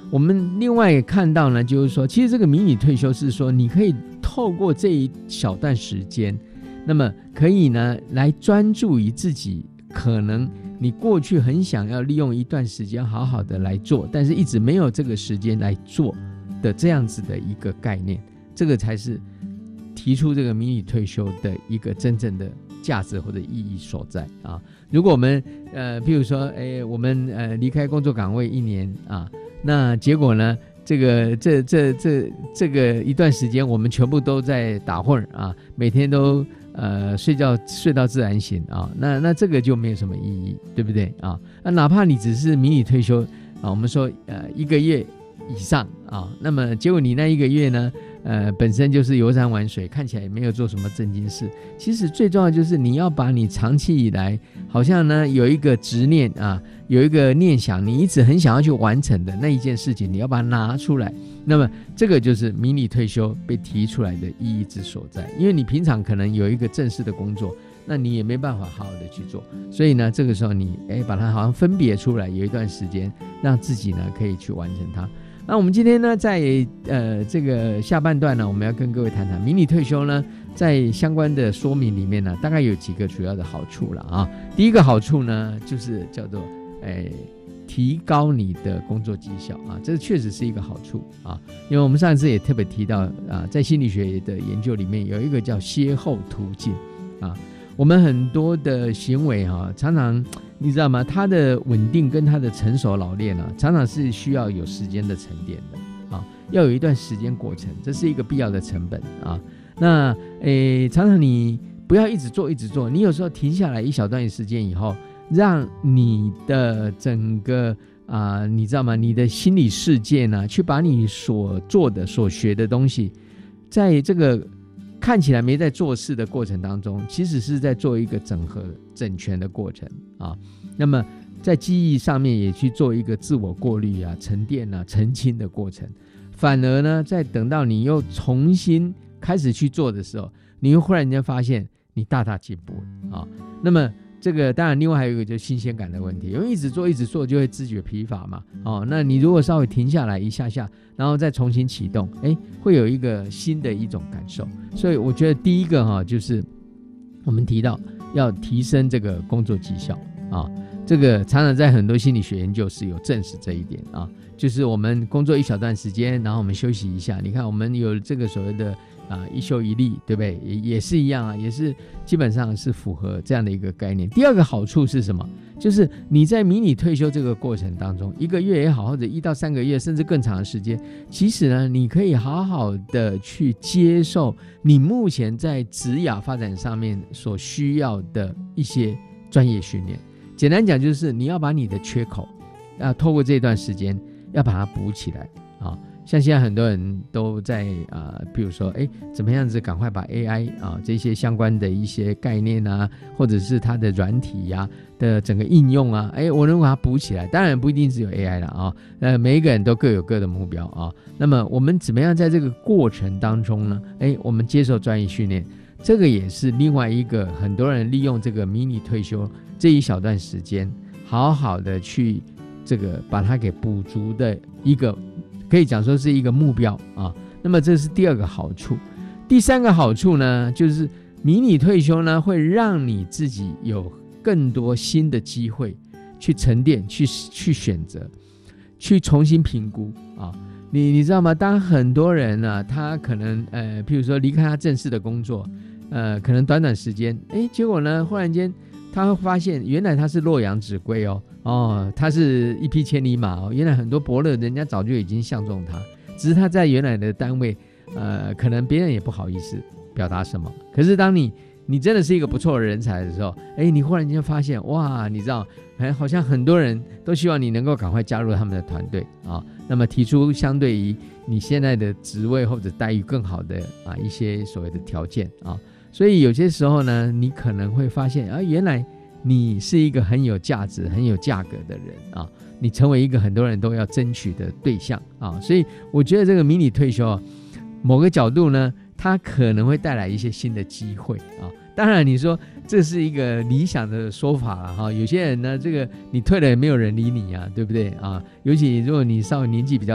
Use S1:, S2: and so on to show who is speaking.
S1: 我们另外也看到呢，就是说其实这个迷你退休是说你可以透过这一小段时间，那么可以呢来专注于自己可能你过去很想要利用一段时间好好的来做，但是一直没有这个时间来做的这样子的一个概念，这个才是提出这个迷你退休的一个真正的价值或者意义所在啊。如果我们譬如说我们离开工作岗位1年啊，那结果呢这个一段时间我们全部都在打混啊，每天都睡到自然醒啊，那这个就没有什么意义，对不对啊？哪怕你只是迷你退休啊，我们说1个月以上啊，那么结果你那1个月呢本身就是游山玩水，看起来也没有做什么正经事。其实最重要就是你要把你长期以来好像呢有一个执念啊，有一个念想，你一直很想要去完成的那一件事情，你要把它拿出来。那么这个就是迷你退休被提出来的意义之所在。因为你平常可能有一个正式的工作，那你也没办法好好的去做，所以呢这个时候你把它好像分别出来，有一段时间让自己呢可以去完成它。那我们今天呢在这个下半段呢，我们要跟各位谈谈迷你退休呢在相关的说明里面呢大概有几个主要的好处了啊。第一个好处呢就是叫做提高你的工作绩效啊，这确实是一个好处啊。因为我们上一次也特别提到在心理学的研究里面有一个叫歇后途径啊，我们很多的行为常常你知道吗？它的稳定跟它的成熟老练常常是需要有时间的沉淀的要有一段时间过程，这是一个必要的成本啊。那常常你不要一直做，你有时候停下来一小段时间以后，让你的整个你知道吗？你的心理世界呢，去把你所做的所学的东西，在这个看起来没在做事的过程当中，其实是在做一个整合整全的过程啊。那么在记忆上面也去做一个自我过滤沉淀澄清的过程。反而呢在等到你又重新开始去做的时候，你会忽然间发现你大大进步啊。那么这个当然另外还有一个就是新鲜感的问题，因为一直做就会知觉疲乏嘛那你如果稍微停下来一下下，然后再重新启动，会有一个新的一种感受。所以我觉得第一个就是我们提到要提升这个工作绩效这个常常在很多心理学研究是有证实这一点就是我们工作一小段时间，然后我们休息一下，你看我们有这个所谓的一休一立，对不对？也是一样也是基本上是符合这样的一个概念。第二个好处是什么？就是你在迷你退休这个过程当中，1个月也好，或者1到3个月甚至更长的时间，其实呢你可以好好的去接受你目前在职涯发展上面所需要的一些专业训练。简单讲就是你要把你的缺口透过这段时间要把它补起来像现在很多人都在比如说怎么样子赶快把 AI 这些相关的一些概念或者是它的软体的整个应用我能把它补起来。当然不一定只有 AI 了每一个人都各有各的目标那么我们怎么样在这个过程当中呢我们接受专业训练，这个也是另外一个很多人利用这个迷你退休这一小段时间好好的去这个把它给补足的一个，可以讲说是一个目标那么这是第二个好处。第三个好处呢，就是迷你退休呢会让你自己有更多新的机会去沉淀，去选择，去重新评估你知道吗？当很多人他可能譬如说离开他正式的工作可能短时间结果呢忽然间他会发现原来他是洛阳纸贵他是一匹千里马原来很多伯乐人家早就已经相中他，只是他在原来的单位可能别人也不好意思表达什么。可是当你真的是一个不错的人才的时候你忽然间发现哇，你知道好像很多人都希望你能够赶快加入他们的团队那么提出相对于你现在的职位或者待遇更好的一些所谓的条件所以有些时候呢你可能会发现原来你是一个很有价值很有价格的人你成为一个很多人都要争取的对象所以我觉得这个迷你退休某个角度呢它可能会带来一些新的机会当然你说这是一个理想的说法有些人呢这个你退了也没有人理你对不对尤其如果你稍微年纪比较